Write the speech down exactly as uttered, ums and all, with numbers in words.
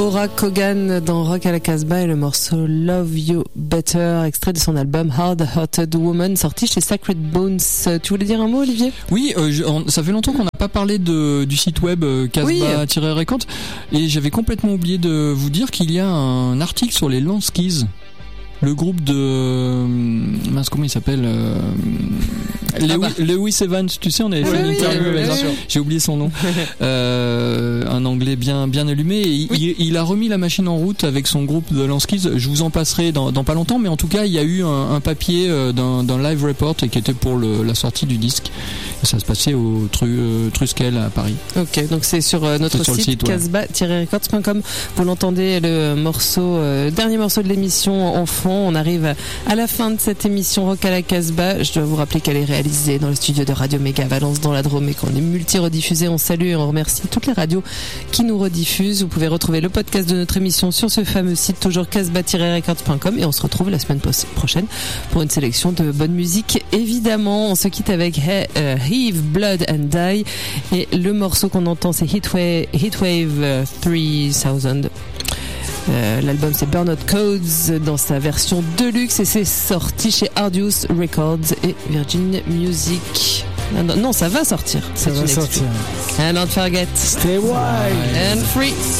Laura Kogan dans Rock à la Casbah et le morceau Love You Better, extrait de son album Hard Hearted Woman, sorti chez Sacred Bones. Tu voulais dire un mot, Olivier ? Oui, euh, je, on, ça fait longtemps qu'on n'a pas parlé de, du site web euh, Casbah-Records et j'avais complètement oublié de vous dire qu'il y a un article sur les Lanskis. Le groupe de mince comment il s'appelle euh, Lewis, ah bah. Lewis Evans, tu sais, on avait oui, fait une interview oui, avec oui, oui. J'ai oublié son nom. euh, un anglais bien bien allumé et oui. il, il a remis la machine en route avec son groupe de Lanskis. Je vous en passerai dans, dans pas longtemps, mais en tout cas il y a eu un, un papier d'un, d'un live report qui était pour le, la sortie du disque. Et ça se passait au Tru, euh, Truskel à Paris. Ok, donc c'est sur euh, notre c'est sur site, site casbah tiret records point com. Vous l'entendez, le morceau, euh, dernier morceau de l'émission en fond. On arrive à la fin de cette émission Rock à la Casbah. Je dois vous rappeler qu'elle est réalisée dans le studio de Radio Méga Valence dans la Drôme et qu'on est multi-rediffusé. On salue et on remercie toutes les radios qui nous rediffusent. Vous pouvez retrouver le podcast de notre émission sur ce fameux site, toujours casbah tiret records point com, et on se retrouve la semaine prochaine pour une sélection de bonne musique. Évidemment, on se quitte avec He- euh, Heave, Blood and Die, et le morceau qu'on entend c'est Heatwave, Heatwave trois mille. Euh, l'album c'est Burnout Codes dans sa version deluxe et c'est sorti chez Arduous Records et Virgin Music. Ah non, non, ça va sortir. Ça va sortir. And don't forget, stay wild and free.